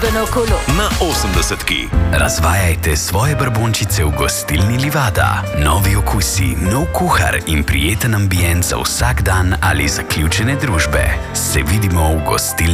Na 80-ki. Razvajajte svoje brbončice v gostilni Livada. Novi okusi, nov kuhar in prijeten ambient za vsak dan ali zaključene družbe. Se vidimo v gostilni